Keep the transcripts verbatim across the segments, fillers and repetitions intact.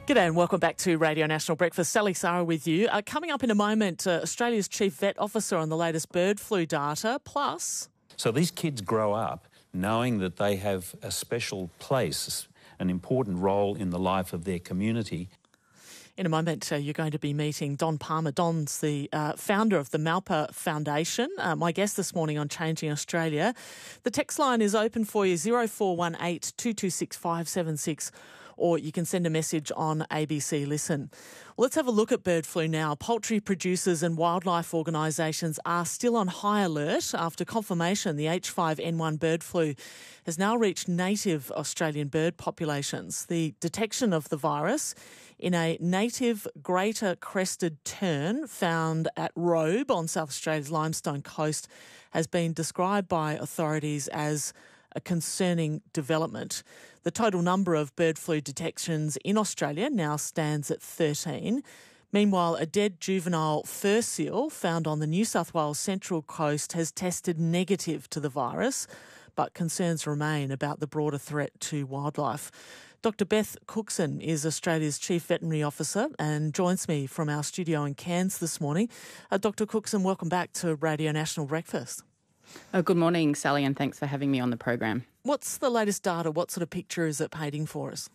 G'day and welcome back to Radio National Breakfast. Sally Sarah with you. Uh, coming up in a moment, uh, Australia's Chief Vet Officer on the latest bird flu data, plus... So these kids grow up knowing that they have a special place, an important role in the life of their community. In a moment, uh, you're going to be meeting Don Palmer. Don's the uh, founder of the Malpa Foundation. Uh, my guest this morning on Changing Australia. The text line is open for you, zero four one eight, two two six, five seven six, or you can send a message on A B C Listen. Well, let's have a look at bird flu now. Poultry producers and wildlife organisations are still on high alert after confirmation the H five N one bird flu has now reached native Australian bird populations. The detection of the virus in a native greater crested tern found at Robe on South Australia's Limestone Coast has been described by authorities as a concerning development. The total number of bird flu detections in Australia now stands at thirteen. Meanwhile, a dead juvenile fur seal found on the New South Wales Central Coast has tested negative to the virus, but concerns remain about the broader threat to wildlife. Doctor Beth Cookson is Australia's Chief Veterinary Officer and joins me from our studio in Cairns this morning. Uh, Doctor Cookson, welcome back to Radio National Breakfast. Oh, good morning, Sally, and thanks for having me on the program. What's the latest data? What sort of picture is it painting for us?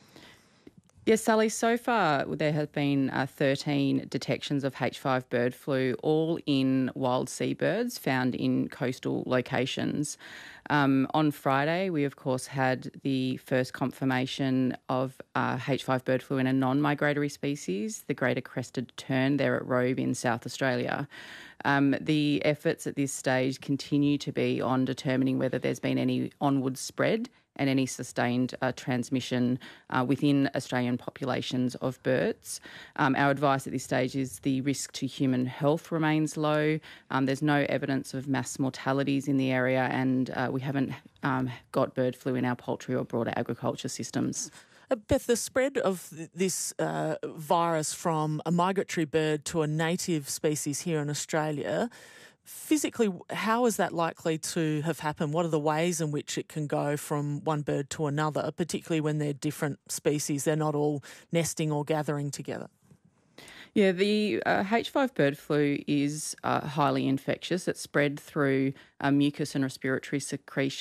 Yes, Sally, so far there have been uh, thirteen detections of H five bird flu, all in wild seabirds found in coastal locations. Um, on Friday, we, of course, had the first confirmation of uh, H five bird flu in a non-migratory species, the greater crested tern there at Robe in South Australia. Um, the efforts at this stage continue to be on determining whether there's been any onward spread and any sustained uh, transmission uh, within Australian populations of birds. Um, our advice at this stage is the risk to human health remains low. Um, there's no evidence of mass mortalities in the area, and uh, we haven't um, got bird flu in our poultry or broader agriculture systems. Uh, Beth, the spread of th- this uh, virus from a migratory bird to a native species here in Australia, physically, how is that likely to have happened? What are the ways in which it can go from one bird to another, particularly when they're different species? They're not all nesting or gathering together. Yeah, the uh, H five bird flu is uh, highly infectious. It's spread through uh, mucus and respiratory secretion